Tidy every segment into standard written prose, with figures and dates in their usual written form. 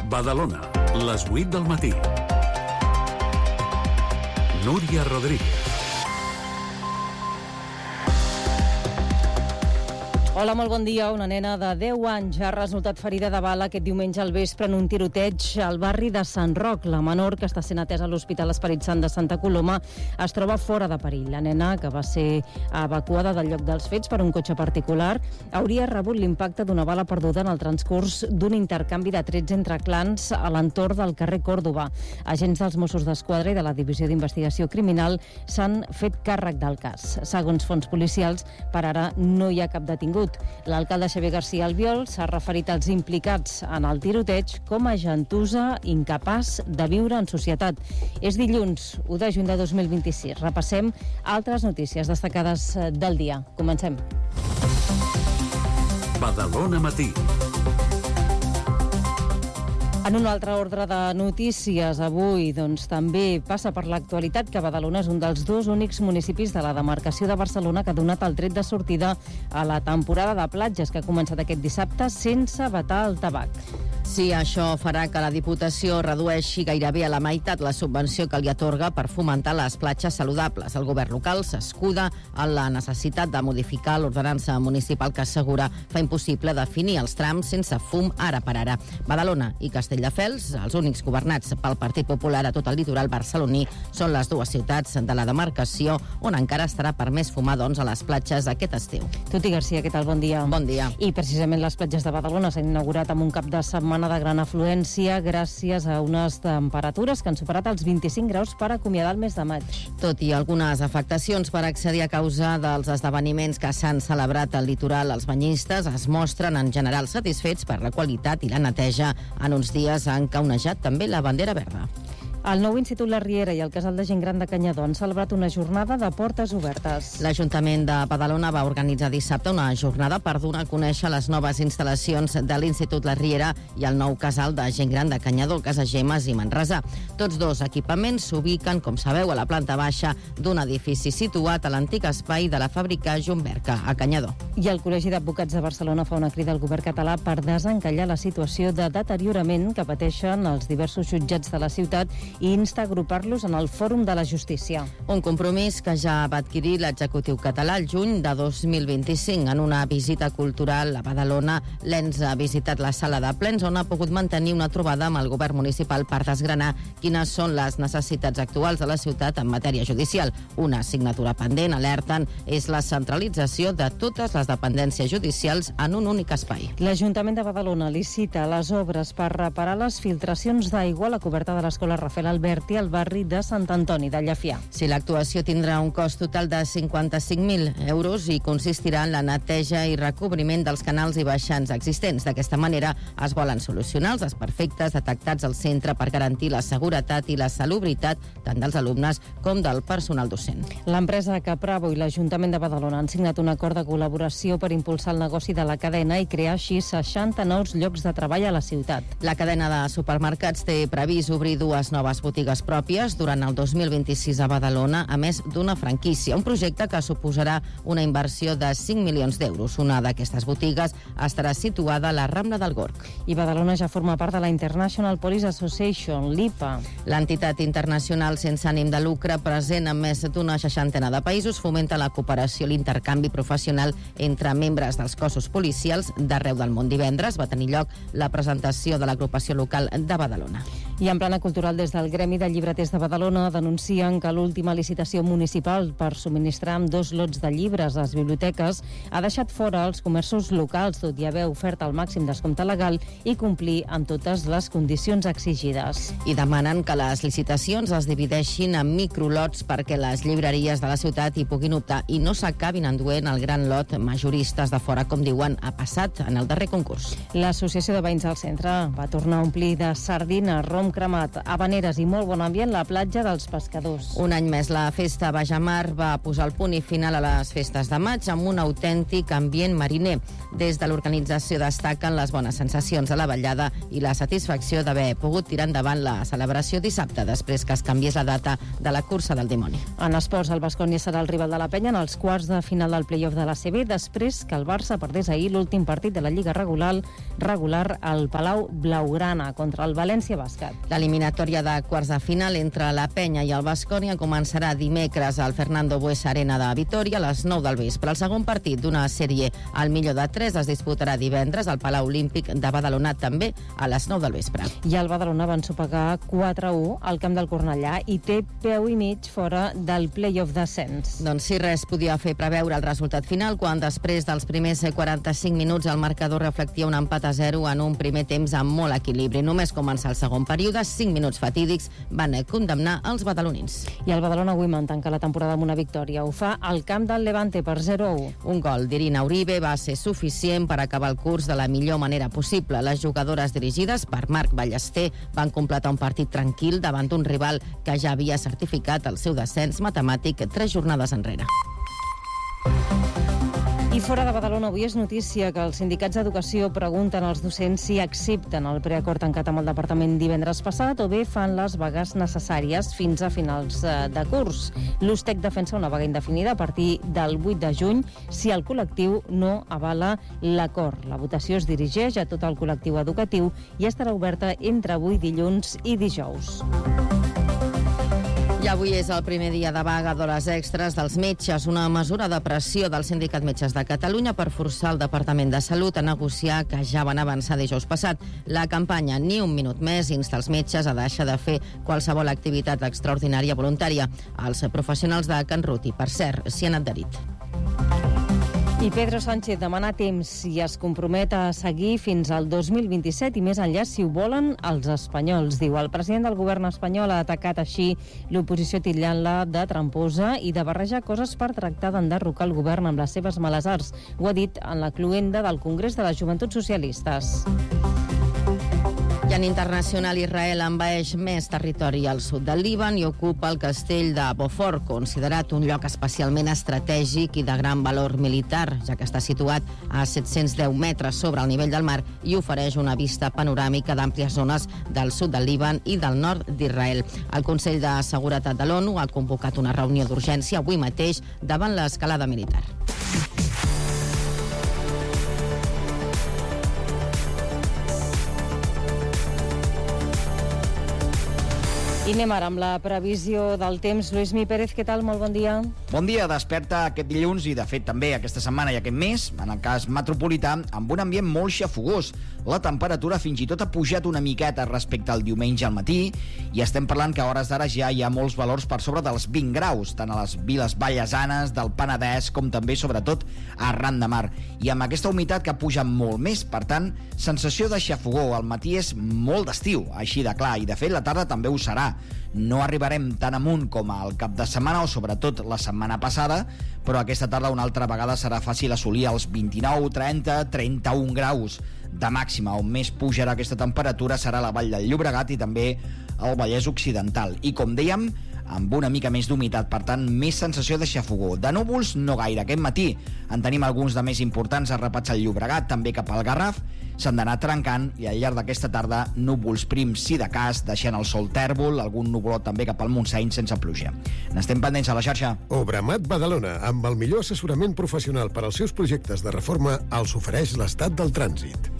Badalona, les 8 del matí. Núria Rodríguez. Hola, molt bon dia. Una nena de 10 anys ha resultat ferida de bala aquest diumenge al vespre en un tiroteig al barri de Sant Roc. La menor, que està sent atesa a l'Hospital Esperit Sant de Santa Coloma, es troba fora de perill. La nena, que va ser evacuada del lloc dels fets per un cotxe particular, hauria rebut l'impacte d'una bala perduda en el transcurs d'un intercanvi de trets entre clans a l'entorn del carrer Còrdova. Agents dels Mossos d'Esquadra i de la Divisió d'Investigació Criminal s'han fet càrrec del cas. Segons fonts policials, per ara no hi ha cap detingut. L'alcalde Xavier García Albiol s'ha referit als implicats en el tiroteig com a gentussa incapaç de viure en societat. És dilluns, 1 de juny de 2026. Repassem altres notícies destacades del dia. Comencem. Badalona Matí. En un altre ordre de notícies, avui també passa per l'actualitat que Badalona és un dels 2 únics municipis de la demarcació de Barcelona que ha donat el tret de sortida a la temporada de platges que ha començat aquest dissabte sense vetar el tabac. Sí, això farà que la Diputació redueixi gairebé a la meitat la subvenció que li atorga per fomentar les platges saludables. El govern local s'escuda en la necessitat de modificar l'ordenança municipal que assegura fa impossible definir els trams sense fum ara per ara. Badalona i Castelldefels, els únics governats pel Partit Popular a tot el litoral barceloní, són les 2 ciutats de la demarcació on encara estarà permès fumar a les platges aquest estiu. Tuti Garcia, què tal? Bon dia. Bon dia. I precisament les platges de Badalona s'han inaugurat amb un cap de setmana de gran afluència gràcies a unes temperatures que han superat els 25 graus per acomiadar el mes de maig. Tot i algunes afectacions per accedir a causa dels esdeveniments que s'han celebrat al litoral, els banyistes es mostren en general satisfets per la qualitat i la neteja. En uns dies han caunejat també la bandera verda. El nou Institut La Riera i el Casal de Gent Gran de Canyadó han celebrat una jornada de portes obertes. L'Ajuntament de Badalona va organitzar dissabte una jornada per donar a conèixer les noves instal·lacions de l'Institut La Riera i el nou Casal de Gent Gran de Canyadó, Casa Gemes i Manresà. Tots 2 equipaments s'ubiquen, com sabeu, a la planta baixa d'un edifici situat a l'antic espai de la fàbrica Jumberca, a Canyadó. I el Col·legi d'Advocats de Barcelona fa una crida al govern català per desencallar la situació de deteriorament que pateixen els diversos jutjats de la ciutat i insta a agrupar-los en el Fòrum de la Justícia. Un compromís que ja va adquirir l'executiu català el juny de 2025. En una visita cultural a Badalona, l'ENS ha visitat la sala de plens on ha pogut mantenir una trobada amb el govern municipal per desgranar quines són les necessitats actuals de la ciutat en matèria judicial. Una assignatura pendent, alerten, és la centralització de totes les dependències judicials en un únic espai. L'Ajuntament de Badalona licita les obres per reparar les filtracions d'aigua a la coberta de l'escola Rafael Alberti al barri de Sant Antoni de Llafià. Sí, l'actuació tindrà un cost total de 55.000 euros i consistirà en la neteja i recobriment dels canals i baixants existents. D'aquesta manera es volen solucionar els desperfectes detectats al centre per garantir la seguretat i la salubritat tant dels alumnes com del personal docent. L'empresa Capravo i l'Ajuntament de Badalona han signat un acord de col·laboració per impulsar el negoci de la cadena i crear així 60 nous llocs de treball a la ciutat. La cadena de supermercats té previst obrir 2 noves botigues pròpies durant el 2026 a Badalona, a més d'una franquícia, un projecte que suposarà una inversió de 5 milions d'euros. Una d'aquestes botigues estarà situada a la Rambla del Gorg. I Badalona ja forma part de la International Police Association, l'IPA. L'entitat internacional sense ànim de lucre, present en més d'una 60 de països, fomenta la cooperació i l'intercanvi professional entre membres dels cossos policials d'arreu del món. Divendres va tenir lloc la presentació de l'agrupació local de Badalona. I en plana cultural, des del Gremi de Llibreters de Badalona denuncien que l'última licitació municipal per subministrar amb 2 lots de llibres a les biblioteques ha deixat fora els comerços locals, tot i haver ofert el màxim descompte legal i complir amb totes les condicions exigides. I demanen que les licitacions es divideixin en microlots perquè les llibreries de la ciutat hi puguin optar i no s'acabin enduent el gran lot majoristes de fora, com diuen, ha passat en el darrer concurs. L'Associació de Veïns del Centre va tornar a omplir de sardina, rom, fum cremat, habaneres i molt bon ambient la platja dels Pescadors. Un any més la festa Bajamar va posar el punt i final a les festes de maig amb un autèntic ambient mariner. Des de l'organització destaquen les bones sensacions de la ballada i la satisfacció d'haver pogut tirar endavant la celebració dissabte, després que es canviés la data de la cursa del dimoni. En esports, el Baskonia serà el rival de la Penya en els quarts de final del play-off de l'ACB, després que el Barça perdés ahir l'últim partit de la Lliga regular al Palau Blaugrana contra el València Bàsquet. L'eliminatòria de quarts de final entre la Penya i el Baskonia començarà dimecres al Fernando Buesa Arena de Vitoria a les 9 del vespre. El segon partit d'una sèrie al millor de 3 es disputarà divendres al Palau Olímpic de Badalona, també a les 9 del vespre. I el Badalona va ensopegar 4-1 al camp del Cornellà i té peu i mig fora del play-off d'ascens. Doncs sí, res podia fer preveure el resultat final quan després dels primers 45 minuts el marcador reflectia un empat a 0 en un primer temps amb molt equilibri. Només començar el segon període, 5 minuts fatídics van condemnar els badalonins. I el Badalona Women tanca la temporada amb una victòria. Ho fa al camp del Levante per 0-1. Un gol d'Irina Uribe va ser suficient per acabar el curs de la millor manera possible. Les jugadores dirigides per Marc Ballester van completar un partit tranquil davant d'un rival que ja havia certificat el seu descens matemàtic 3 jornades enrere. I fora de Badalona, avui és notícia que els sindicats d'educació pregunten als docents si accepten el preacord tancat amb el departament divendres passat o bé fan les vagues necessàries fins a finals de curs. L'USTEC defensa una vaga indefinida a partir del 8 de juny si el col·lectiu no avala l'acord. La votació es dirigeix a tot el col·lectiu educatiu i estarà oberta entre avui dilluns i dijous. I avui és el primer dia de vaga d'hores extres dels metges, una mesura de pressió del Sindicat Metges de Catalunya per forçar el Departament de Salut a negociar que ja van avançar dijous passat. La campanya Ni un minut més insta els metges a deixar de fer qualsevol activitat extraordinària voluntària. Els professionals de Can Ruti, per cert, s'hi han adherit. I Pedro Sánchez demana temps i es compromet a seguir fins al 2027 i més enllà si ho volen els espanyols. Diu, el president del govern espanyol ha atacat així l'oposició titllant-la de tramposa i de barrejar coses per tractar d'enderrocar el govern amb les seves males arts. Ho ha dit en la cloenda del Congrés de les Joventuts Socialistes. I en internacional, Israel envaeix més territori al sud del Líban i ocupa el castell de Beaufort, considerat un lloc especialment estratègic i de gran valor militar, ja que està situat a 710 metres sobre el nivell del mar i ofereix una vista panoràmica d'àmplies zones del sud del Líban i del nord d'Israel. El Consell de Seguretat de l'ONU ha convocat una reunió d'urgència avui mateix davant l'escalada militar. I anem ara amb la previsió del temps. Lluís Mi Pérez, què tal? Molt bon dia. Bon dia, desperta aquest dilluns i de fet també aquesta setmana i aquest mes, en el cas metropolità, amb un ambient molt xafogós. La temperatura fins i tot ha pujat una miqueta respecte al diumenge al matí i estem parlant que a hores d'ara ja hi ha molts valors per sobre dels 20 graus, tant a les viles vallesanes, del Penedès, com també, sobretot, arran de mar. I amb aquesta humitat que puja molt més, per tant, sensació de xafogó. El matí és molt d'estiu, així de clar, i de fet la tarda també ho serà. No arribarem tan amunt com al cap de setmana o sobretot la setmana passada, però aquesta tarda una altra vegada serà fàcil assolir els 29, 30, 31 graus de màxima. On més pujarà aquesta temperatura serà la Vall del Llobregat i també el Vallès Occidental. I com dèiem, amb una mica més d'humitat, per tant, més sensació de xafogó. De núvols, no gaire. Aquest matí en tenim alguns de més importants arrapats al Llobregat, també cap al Garraf. S'han d'anar trencant i al llarg d'aquesta tarda núvols prims sí de cas, deixant el sol tèrbol, algun nuvolot també cap al Montseny sense pluja. N'estem pendents a la xarxa. Obramat Badalona, amb el millor assessorament professional per als seus projectes de reforma, els ofereix l'Estat del Trànsit.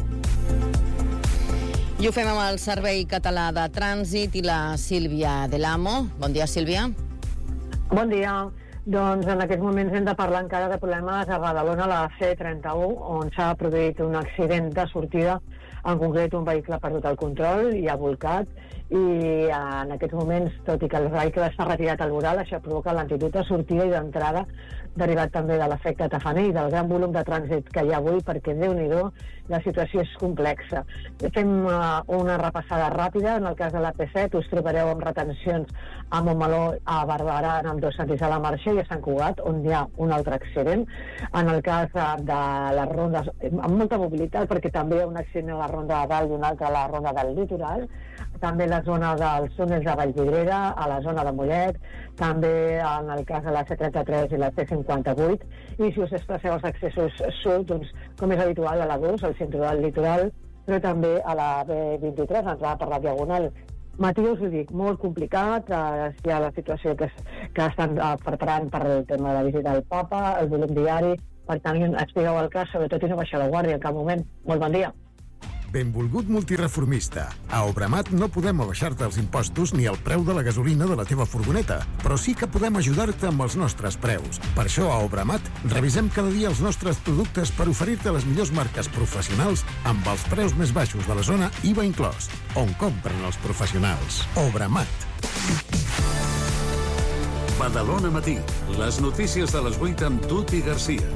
I ho fem amb el Servei Català de Trànsit i la Sílvia Delamo. Bon dia, Sílvia. Bon dia. Doncs en aquests moments hem de parlar encara de problemes a Badalona, a la C31, on s'ha produït un accident de sortida, en concret un vehicle ha perdut el control i ha volcat, i en aquests moments, tot i que el vehicle està retirat al voral, això provoca lentitud de sortida i d'entrada, derivat també de l'efecte tafaner i del gran volum de trànsit que hi ha avui, perquè Déu-n'hi-do, la situació és complexa. Fem una repassada ràpida. En el cas de la P7 us trobareu amb retencions a Montmeló, a Barberà, en dos sentits a la marxa, i a Sant Cugat, on hi ha un altre accident. En el cas de les rondes, amb molta mobilitat, perquè també hi ha un accident a la ronda de Dalt i un altre a la ronda del Litoral. També la zona dels túnels de Vallvidrera, a la zona de Mollet, també en el cas de la C33 i la C58, i si us desplaceu als accessos sud, doncs, com és habitual, a la 2, al centre del litoral, però també a la B23, entrada per la Diagonal. Matí, us ho dic, molt complicat, hi ha la situació que estan preparant per el tema de la visita del Papa, el volum diari, per tant, estigueu al cas, sobretot, i no baixeu la guàrdia en cap moment. Molt bon dia. Benvolgut multireformista. A Obramat no podem abaixar-te els impostos ni el preu de la gasolina de la teva furgoneta, però sí que podem ajudar-te amb els nostres preus. Per això, a Obramat, revisem cada dia els nostres productes per oferir-te les millors marques professionals amb els preus més baixos de la zona, IVA inclòs, on compren els professionals. Obramat. Badalona Matí. Les notícies de les 8 amb Tuti Garcia.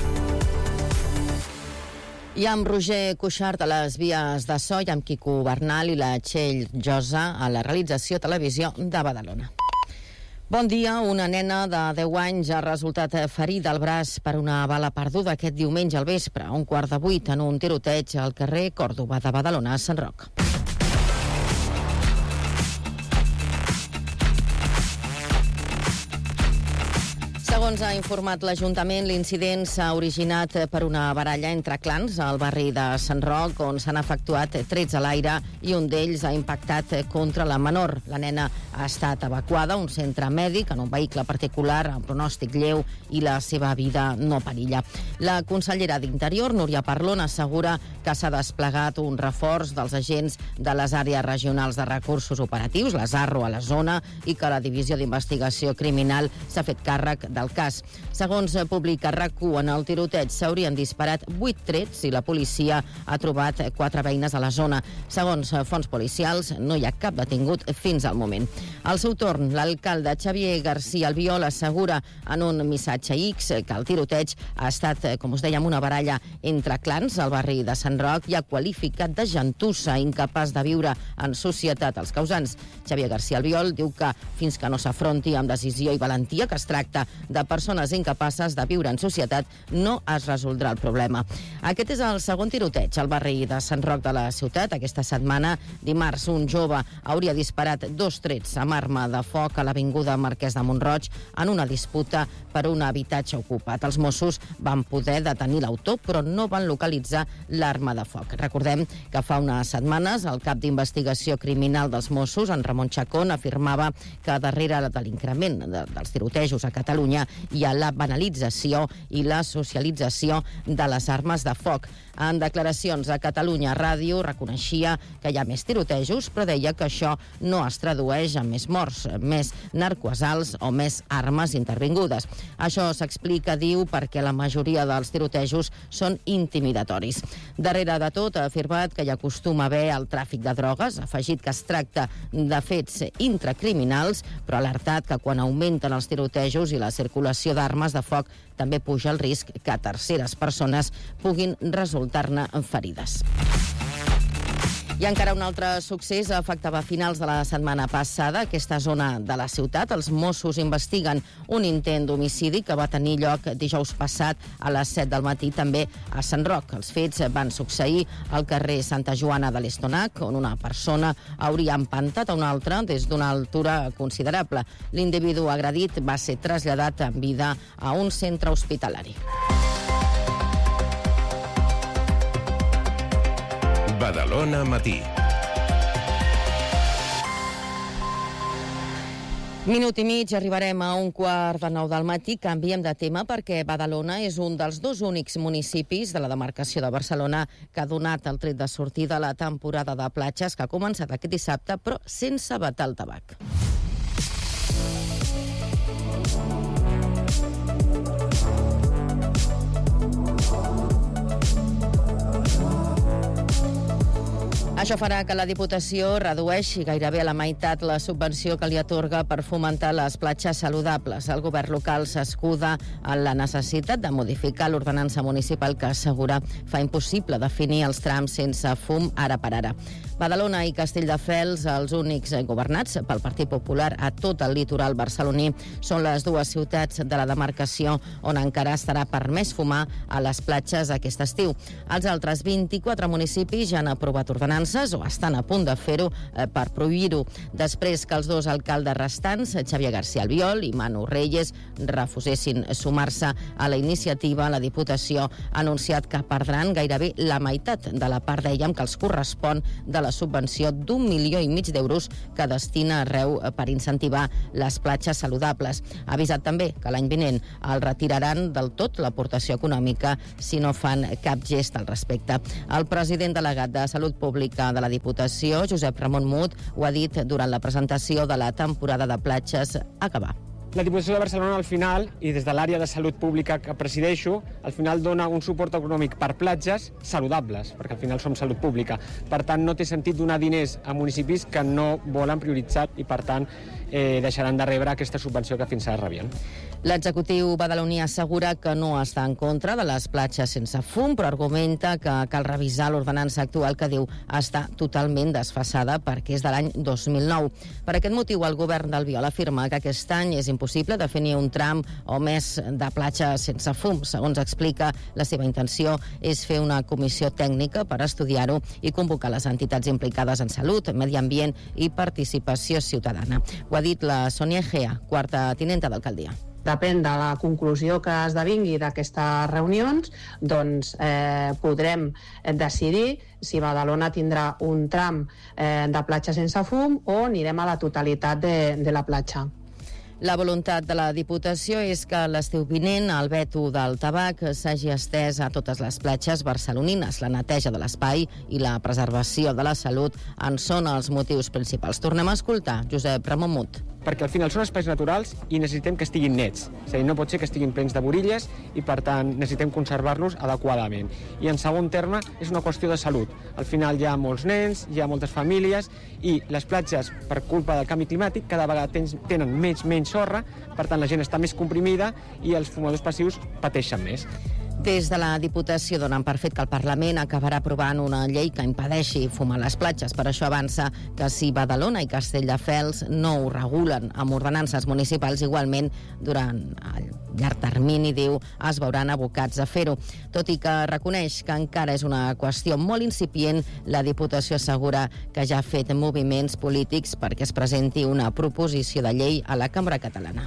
I amb Roger Cuixart a les vies de so i amb Quico Bernal i la Txell Josa a la realització televisió de Badalona. Bon dia. Una nena de 10 anys ha resultat ferida al braç per una bala perduda aquest diumenge al vespre, a 7:15 en un tiroteig al carrer Còrdova de Badalona, a Sant Roc. Segons ha informat l'Ajuntament, l'incident s'ha originat per una baralla entre clans al barri de Sant Roc, on s'han efectuat trets a l'aire i un d'ells ha impactat contra la menor. La nena ha estat evacuada a un centre mèdic en un vehicle particular amb pronòstic lleu i la seva vida no perilla. La consellera d'Interior, Núria Parlon, assegura que s'ha desplegat un reforç dels agents de les àrees regionals de recursos operatius, les ARRO, a la zona, i que la Divisió d'Investigació Criminal s'ha fet càrrec del cas. Segons publica RAC1, en el tiroteig s'haurien disparat 8 trets i la policia ha trobat 4 veïnes a la zona. Segons fonts policials, no hi ha cap detingut fins al moment. Al seu torn, l'alcalde Xavier García Albiol assegura en un missatge X que el tiroteig ha estat, com us dèiem, una baralla entre clans al barri de Sant Roc i ha qualificat de gentussa, incapaç de viure en societat els causants. Xavier García Albiol diu que fins que no s'afronti amb decisió i valentia que es tracta de persones incapaces de viure en societat, no es resoldrà el problema. Aquest és el segon tiroteig al barri de Sant Roc de la ciutat. Aquesta setmana, dimarts, un jove hauria disparat 2 trets amb arma de foc a l'avinguda Marquès de Mont-roig en una disputa per un habitatge ocupat. Els Mossos van poder detenir l'autor, però no van localitzar l'arma de foc. Recordem que fa unes setmanes el cap d'investigació criminal dels Mossos, en Ramon Chacón, afirmava que darrere de l'increment dels tirotejos a Catalunya hi ha la banalització i la socialització de les armes de foc. En declaracions a Catalunya Ràdio reconeixia que hi ha més tirotejos, però deia que això no es tradueix en més morts, més narcoasalts o més armes intervingudes. Això s'explica, diu, perquè la majoria dels tirotejos són intimidatoris. Darrere de tot, ha afirmat que hi acostuma a haver el tràfic de drogues, ha afegit que es tracta de fets intracriminals, però ha alertat que quan augmenten els tirotejos i la circulació d'armes de foc també puja el risc que terceres persones puguin resultar-ne ferides. I encara un altre succés afectava a finals de la setmana passada aquesta zona de la ciutat. Els Mossos investiguen un intent d'homicidi que va tenir lloc dijous passat a les 7 del matí també a Sant Roc. Els fets van succeir al carrer Santa Joana de l'Estonac, on una persona hauria empantat a una altra des d'una altura considerable. L'individu agredit va ser traslladat en vida a un centre hospitalari. Badalona Matí. Minut i mig, arribarem a 8:15 del matí. Canviem de tema perquè Badalona és un dels 2 únics municipis de la demarcació de Barcelona que ha donat el tret de sortida a la temporada de platges que ha començat aquest dissabte, però sense vetar el tabac. Això farà que la Diputació redueixi gairebé a la meitat la subvenció que li atorga per fomentar les platges saludables. El govern local s'escuda en la necessitat de modificar l'ordenança municipal que assegura fa impossible definir els trams sense fum ara per ara. Badalona i Castelldefels, els únics governats pel Partit Popular a tot el litoral barceloní, són les dues ciutats de la demarcació on encara estarà permès fumar a les platges aquest estiu. Els altres 24 municipis ja han aprovat ordenances o estan a punt de fer-ho per prohibir-ho. Després que els dos alcaldes restants, Xavier García Albiol i Manu Reyes, refusessin sumar-se a la iniciativa, la Diputació ha anunciat que perdran gairebé la meitat de la part, dèiem, que els correspon de la subvenció d'1,5 milió d'euros que destina arreu per incentivar les platges saludables. Ha avisat també que l'any vinent el retiraran del tot l'aportació econòmica si no fan cap gest al respecte. El president delegat de Salut Pública de la Diputació, Josep Ramon Mut, ho ha dit durant la presentació de la temporada de platges a acabar. La Diputació de Barcelona, al final, i des de l'àrea de salut pública que presideixo, al final dona un suport econòmic per platges saludables, perquè al final som salut pública. Per tant, no té sentit donar diners a municipis que no volen prioritzar i, per tant, deixaran de rebre aquesta subvenció que fins ara rebien. L'executiu badaloní assegura que no està en contra de les platges sense fum, però argumenta que cal revisar l'ordenança actual que diu està totalment desfasada perquè és de l'any 2009. Per aquest motiu, el govern d'Albiol afirma que aquest any és impossible definir un tram o més de platja sense fum. Segons explica, la seva intenció és fer una comissió tècnica per estudiar-ho i convocar les entitats implicades en salut, medi ambient i participació ciutadana. Ho ha dit la Sònia Egea, quarta tinenta d'alcaldia. Depèn de la conclusió que esdevingui d'aquestes reunions, doncs podrem decidir si Badalona tindrà un tram de platja sense fum o anirem a la totalitat de la platja. La voluntat de la Diputació és que l'estiu vinent el veto del tabac s'hagi estès a totes les platges barcelonines. La neteja de l'espai i la preservació de la salut en són els motius principals. Tornem a escoltar Josep Ramon Mut. Perquè al final són espais naturals i necessitem que estiguin nets. És a dir, no pot ser que estiguin plens de borilles i, per tant, necessitem conservar-los adequadament. I, en segon terme, és una qüestió de salut. Al final hi ha molts nens, hi ha moltes famílies i les platges, per culpa del canvi climàtic, cada vegada tenen menys sorra, per tant, la gent està més comprimida i els fumadors passius pateixen més. Des de la Diputació donen per fet que el Parlament acabarà aprovant una llei que impedeixi fumar a les platges. Per això avança que si Badalona i Castelldefels no ho regulen amb ordenances municipals, igualment durant el llarg termini, diu, es veuran abocats a fer-ho. Tot i que reconeix que encara és una qüestió molt incipient, la Diputació assegura que ja ha fet moviments polítics perquè es presenti una proposició de llei a la Cambra Catalana.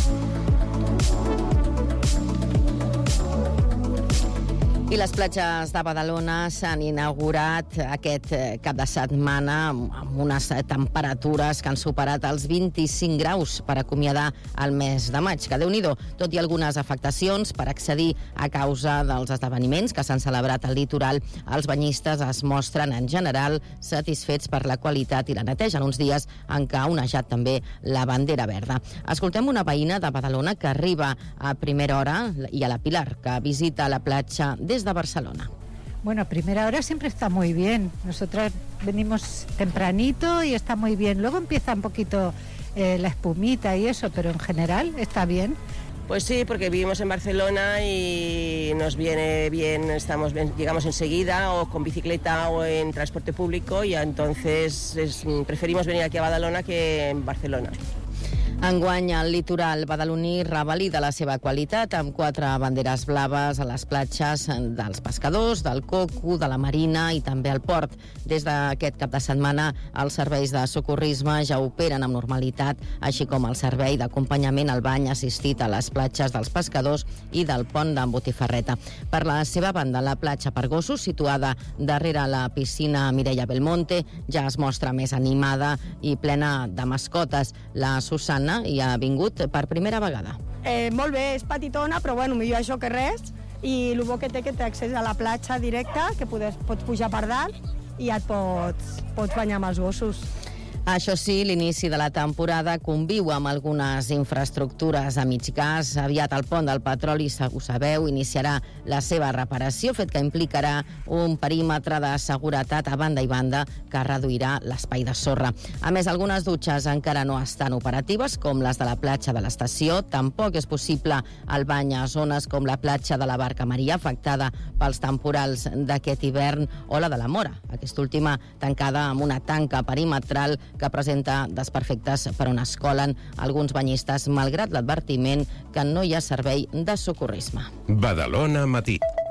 I les platges de Badalona s'han inaugurat aquest cap de setmana amb unes temperatures que han superat els 25 graus per acomiadar el mes de maig. Que Déu-n'hi-do, tot i algunes afectacions per accedir a causa dels esdeveniments que s'han celebrat al litoral, els banyistes es mostren en general satisfets per la qualitat i la neteja en uns dies en què ha onejat també la bandera verda. Escoltem una veïna de Badalona que arriba a primera hora i a la Pilar, que visita la platja des de Barcelona. Bueno, a primera hora siempre está muy bien. Nosotros venimos tempranito y está muy bien. Luego empieza un poquito la espumita y eso, pero en general está bien. Pues sí, porque vivimos en Barcelona y nos viene bien, llegamos enseguida o con bicicleta o en transporte público y entonces preferimos venir aquí a Badalona que en Barcelona. Enguany, el litoral badaloní revalida la seva qualitat amb 4 banderes blaves a les platges dels pescadors, del Coco, de la Marina i també al port. Des d'aquest cap de setmana, els serveis de socorrisme ja operen amb normalitat, així com el servei d'acompanyament al bany assistit a les platges dels pescadors i del pont d'en Botifarreta. Per la seva banda, la platja per gossos, situada darrere la piscina Mireia Belmonte, ja es mostra més animada i plena de mascotes. La Susana hi ha vingut per primera vegada. Molt bé, és petitona, però bueno, millor això que res. I el bo que té accés a la platja directa, que pots pujar per dalt i et pots banyar amb els gossos. Això sí, l'inici de la temporada conviu amb algunes infraestructures a mig gas. Aviat el pont del petroli, ho sabeu, iniciarà la seva reparació, fet que implicarà un perímetre de seguretat a banda i banda que reduirà l'espai de sorra. A més, algunes dutxes encara no estan operatives, com les de la platja de l'estació. Tampoc és possible el bany a zones com la platja de la Barca Maria, afectada pels temporals d'aquest hivern, o la de la Mora, aquesta última tancada amb una tanca perimetral que presenta desperfectes per on es colen alguns banyistes, malgrat l'advertiment que no hi ha servei de socorrisme. Badalona Matí.